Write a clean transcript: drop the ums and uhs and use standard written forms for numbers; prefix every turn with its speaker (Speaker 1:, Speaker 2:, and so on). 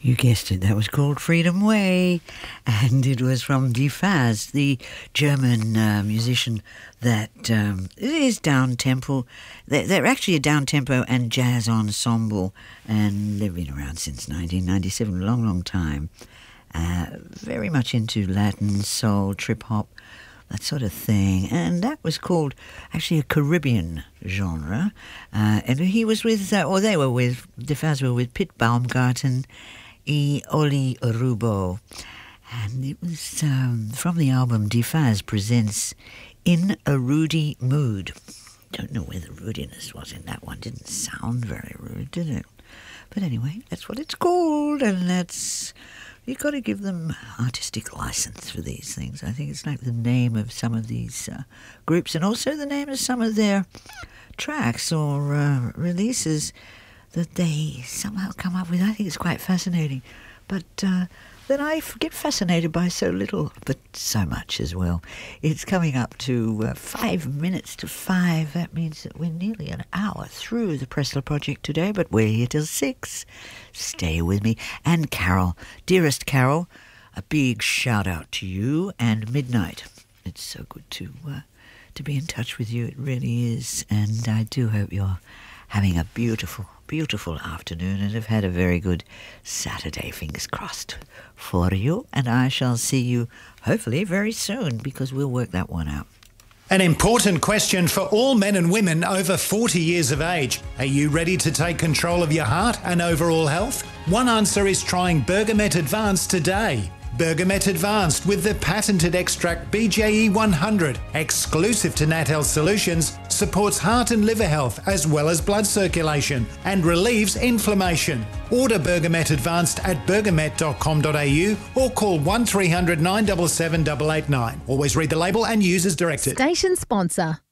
Speaker 1: You guessed it, that was called Freedom Way, and it was from Die Phase, the German musician that it is down-tempo. They're actually a down-tempo and jazz ensemble, and they've been around since 1997, a long, long time. Very much into Latin, soul, trip-hop, that sort of thing, and that was called actually a Caribbean genre, and he was with, or they were with, Die Phase were with Pit Baumgarten, Oli Rubo, and it was from the album Die Phase Presents In a Rudy Mood. Don't know where the rudiness was in that one. Didn't sound very rude, did it? But anyway, that's what it's called, and that's, you've got to give them artistic license for these things. I think it's like the name of some of these groups, and also the name of some of their tracks or releases that they somehow come up with. I think it's quite fascinating. But then I get fascinated by so little, but so much as well. It's coming up to 5 minutes to 5. That means that we're nearly an hour through the Pressler Project today, but we're here till 6. Stay with me. And Carol, dearest Carol, a big shout out to you and Midnight. It's so good to be in touch with you. It really is. And I do hope you're having a beautiful, beautiful afternoon and have had a very good Saturday, fingers crossed for you. And I shall see you hopefully very soon, because we'll work that one out.
Speaker 2: An important question for all men and women over 40 years of age. Are you ready to take control of your heart and overall health? One answer is trying Bergamet Advanced today. Bergamet Advanced with the patented extract BJE 100, exclusive to Nat Health Solutions, supports heart and liver health as well as blood circulation and relieves inflammation. Order Bergamet Advanced at bergamet.com.au or call 1300 977 889. Always read the label and use as directed.
Speaker 3: Station sponsor.